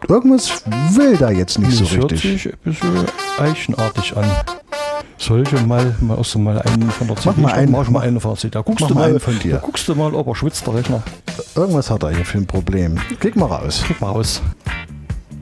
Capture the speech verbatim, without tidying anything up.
irgendwas will da jetzt nicht das so hört richtig. sich ein bisschen eichenartig an. Sollte mal, mal erst mal einen von der C D Mach mal einen, mach ich mal einen Fazit. Da guckst mach du mal mal einen von dir. Da guckst du mal, ob er schwitzt, der Rechner. Irgendwas hat er hier für ein Problem. Klick mal raus. Krieg mal raus.